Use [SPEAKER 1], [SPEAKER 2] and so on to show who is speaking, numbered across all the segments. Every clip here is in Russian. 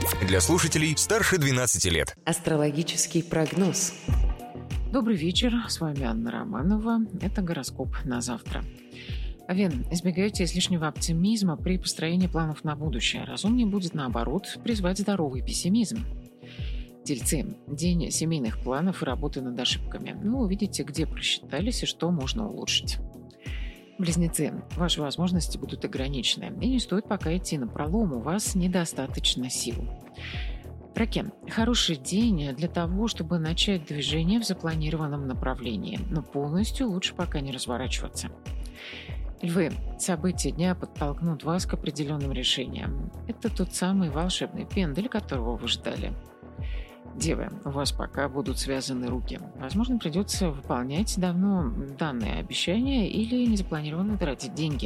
[SPEAKER 1] Для слушателей старше 12 лет.
[SPEAKER 2] Астрологический прогноз.
[SPEAKER 3] Добрый вечер, с вами Анна Романова. Это гороскоп на завтра. Овен, избегайте излишнего оптимизма при построении планов на будущее. Разумнее будет, наоборот, призвать здоровый пессимизм. Тельцы, день семейных планов и работы над ошибками. Вы увидите, где просчитались и что можно улучшить. Близнецы, ваши возможности будут ограничены, и не стоит пока идти напролом, у вас недостаточно сил. Раки, хороший день для того, чтобы начать движение в запланированном направлении, но полностью лучше пока не разворачиваться. Львы, события дня подтолкнут вас к определенным решениям. Это тот самый волшебный пендель, которого вы ждали. Девы, у вас пока будут связаны руки. Возможно, придется выполнять давно данные обещания или незапланированно тратить деньги.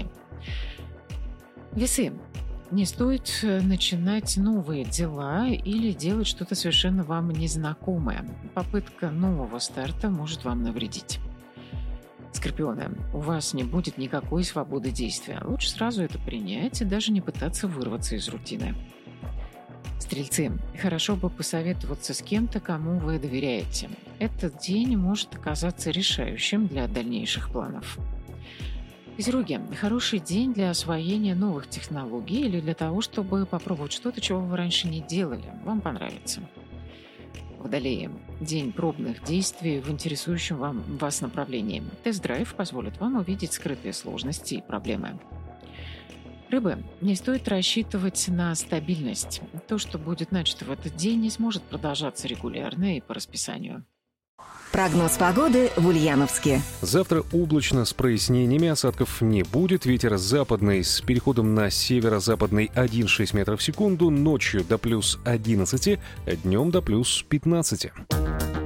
[SPEAKER 3] Весы, не стоит начинать новые дела или делать что-то совершенно вам незнакомое. Попытка нового старта может вам навредить. Скорпионы, у вас не будет никакой свободы действия. Лучше сразу это принять и даже не пытаться вырваться из рутины. Стрельцы, хорошо бы посоветоваться с кем-то, кому вы доверяете. Этот день может оказаться решающим для дальнейших планов. Козероги, хороший день для освоения новых технологий или для того, чтобы попробовать что-то, чего вы раньше не делали. Вам понравится. Водолеи, день пробных действий в интересующем вас направлении. Тест-драйв позволит вам увидеть скрытые сложности и проблемы. Рыбы, не стоит рассчитывать на стабильность. То, что будет начато в этот день, не сможет продолжаться регулярно и по расписанию.
[SPEAKER 4] Прогноз погоды в Ульяновске.
[SPEAKER 5] Завтра облачно с прояснениями, осадков не будет. Ветер западный с переходом на северо-западный 1,6 метров в секунду. Ночью до плюс 11, днем до плюс 15.